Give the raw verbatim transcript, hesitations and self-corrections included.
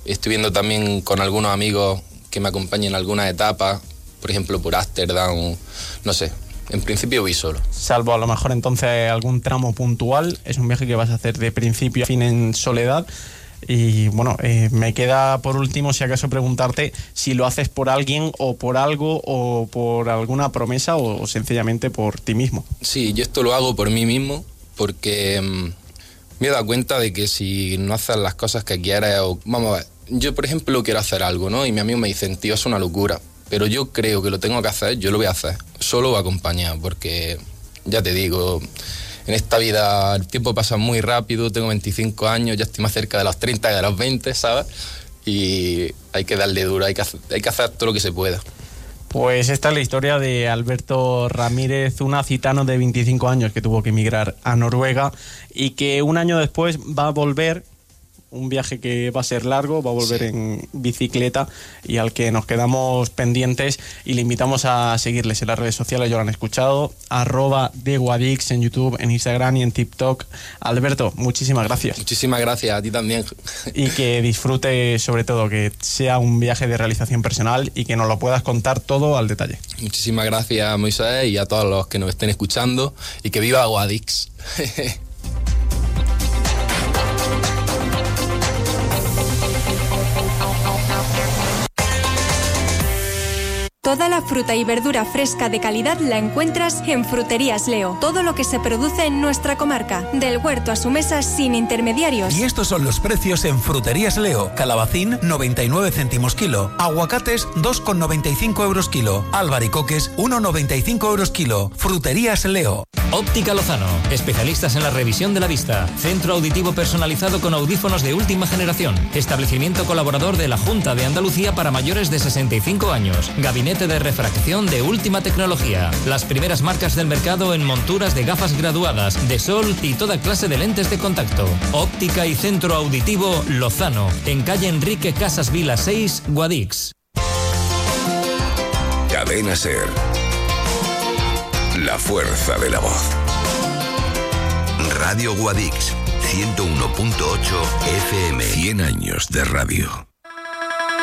estoy viendo también con algunos amigos que me acompañen en algunas etapas, por ejemplo por Ámsterdam, no sé. En principio voy solo. Salvo a lo mejor entonces algún tramo puntual, es un viaje que vas a hacer de principio a fin en soledad. Y bueno, eh, me queda por último, si acaso, preguntarte si lo haces por alguien o por algo o por alguna promesa o, o sencillamente por ti mismo. Sí, yo esto lo hago por mí mismo porque mmm, me he dado cuenta de que si no haces las cosas que quieres o... Vamos a ver, yo por ejemplo quiero hacer algo, ¿no? Y mis amigos me dicen, tío, es una locura. Pero yo creo que lo tengo que hacer, yo lo voy a hacer, solo o acompañado, porque ya te digo, en esta vida el tiempo pasa muy rápido, tengo veinticinco años, ya estoy más cerca de los treinta que de los veinte, ¿sabes? Y hay que darle duro, hay que hacer, hay que hacer todo lo que se pueda. Pues esta es la historia de Alberto Ramírez, un acitano de veinticinco años que tuvo que emigrar a Noruega y que un año después va a volver. Un viaje que va a ser largo, va a volver sí. en bicicleta y al que nos quedamos pendientes y le invitamos a seguirles en las redes sociales, ya lo han escuchado, arroba de Guadix en YouTube, en Instagram y en TikTok. Alberto, muchísimas gracias. Muchísimas gracias, a ti también. Y que disfrute sobre todo, que sea un viaje de realización personal y que nos lo puedas contar todo al detalle. Muchísimas gracias, Moisés, y a todos los que nos estén escuchando y que viva Guadix. Toda la fruta y verdura fresca de calidad la encuentras en Fruterías Leo. Todo lo que se produce en nuestra comarca, del huerto a su mesa sin intermediarios. Y estos son los precios en Fruterías Leo. Calabacín, noventa y nueve céntimos kilo. Aguacates, dos con noventa y cinco euros kilo. Albaricoques, uno con noventa y cinco euros kilo. Fruterías Leo. Óptica Lozano, especialistas en la revisión de la vista. Centro auditivo personalizado con audífonos de última generación. Establecimiento colaborador de la Junta de Andalucía para mayores de sesenta y cinco años. Gabinete de refracción de última tecnología. Las primeras marcas del mercado en monturas de gafas graduadas, de sol y toda clase de lentes de contacto. Óptica y Centro Auditivo Lozano, en calle Enrique Casas Vila seis, Guadix. Cadena Ser. La fuerza de la voz. Radio Guadix, ciento uno punto ocho F M. cien años de radio.